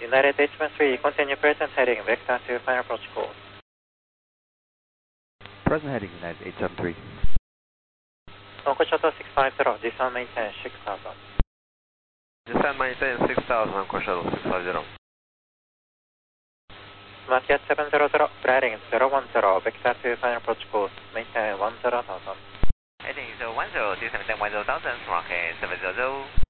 United H13, continue present heading, vector to final approach course. Present heading United 873. Local shuttle 650, descend maintain 6000. Descend maintain 6000, Local shuttle 650. Smart Jet 700, bearing 010, vector to final approach course, maintain 10,000. Heading 010, descend maintain 10,000, runway 700.